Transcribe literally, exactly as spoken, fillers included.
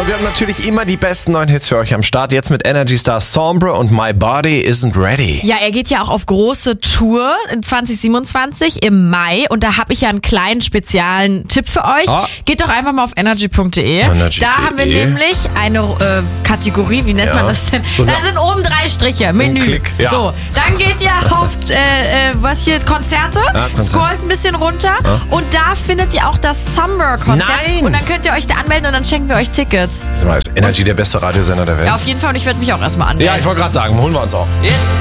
Und wir haben natürlich immer die besten neuen Hits für euch am Start. Jetzt mit Energy Star Sombre und My Body Isn't Ready. Ja, er geht ja auch auf große Tour in zwanzig siebenundzwanzig im Mai. Und da habe ich ja einen kleinen speziellen Tipp für euch. Ah. Geht doch einfach mal auf energy punkt de. Energy Da punkt de. haben wir nämlich eine äh, Kategorie, wie nennt Ja. man das denn? So da eine- sind oben drei Striche, Menü. Klick, ja. So, dann geht ihr auf äh, äh, was hier, Konzerte, Ja, Konzert. scrollt ein bisschen runter und da findet ihr auch das Summer-Konzert. Nein! Und dann könnt ihr euch da anmelden und dann schenken wir euch Tickets. Sag mal, ist Energy der beste Radiosender der Welt? Ja, auf jeden Fall und ich werde mich auch erstmal anmelden. Ja, ich wollte gerade sagen, holen wir uns auch. It's